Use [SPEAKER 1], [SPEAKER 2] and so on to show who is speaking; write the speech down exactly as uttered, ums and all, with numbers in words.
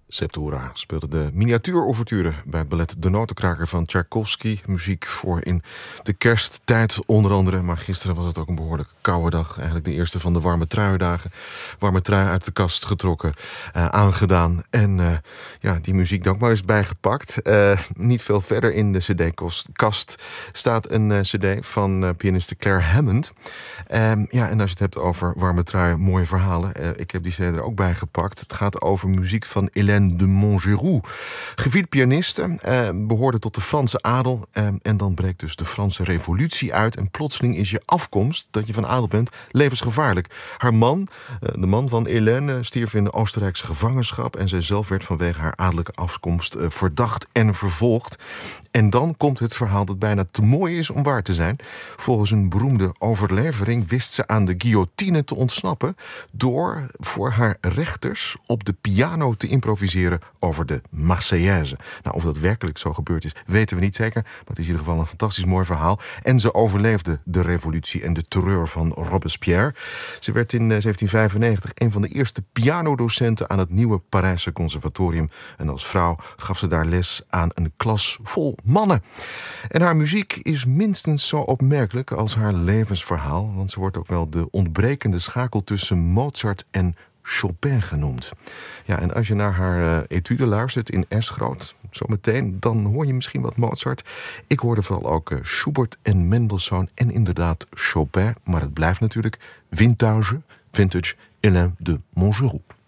[SPEAKER 1] Septura speelde de miniatuurouverture bij het ballet De Notenkraker van Tchaikovsky. Muziek voor in de kersttijd onder andere. Maar gisteren was het ook een behoorlijk koude dag. Eigenlijk de eerste van de warme truidagen. Warme trui uit de kast getrokken, uh, aangedaan. En uh, ja, die muziek dan ook maar eens bijgepakt. Uh, niet veel verder in de cd-kast staat een uh, cd van uh, pianiste Claire Hammond. Um, ja, en als je het hebt over warme trui, mooie verhalen. Uh, ik heb die cd er ook bij gepakt. Het gaat over muziek van Hélène de Montgeroux. Gevierd pianiste, uh, behoorde tot de Franse adel. Uh, en dan breekt dus de Franse revolutie uit. En plotseling is je afkomst, dat je van adel bent, levensgevaarlijk. Haar man, uh, de man van Hélène, stierf in de Oostenrijkse gevangenschap. En zij zelf werd vanwege haar adellijke afkomst uh, verdacht en vervolgd. En dan komt het verhaal dat bijna te mooi is om waar te zijn. Volgens een beroemde overlevering wist ze aan de guillotine te ontsnappen door voor haar rechters op de piano te improviseren over de Marseillaise. Nou, of dat werkelijk zo gebeurd is, weten we niet zeker. Maar het is in ieder geval een fantastisch mooi verhaal. En ze overleefde de revolutie en de terreur van Robespierre. Ze werd in zeventien vijfennegentig een van de eerste pianodocenten aan het nieuwe Parijse conservatorium. En als vrouw gaf ze daar les aan een klas vol mannen. En haar muziek is minstens zo opmerkelijk als haar levensverhaal, want ze wordt ook wel de ontbrekende schakel tussen Mozart en Chopin genoemd. Ja, en als je naar haar uh, etude luistert in S-groot, zometeen, dan hoor je misschien wat Mozart. Ik hoorde vooral ook uh, Schubert en Mendelssohn en inderdaad Chopin, maar het blijft natuurlijk vintage, vintage Hélène de Montgeroux.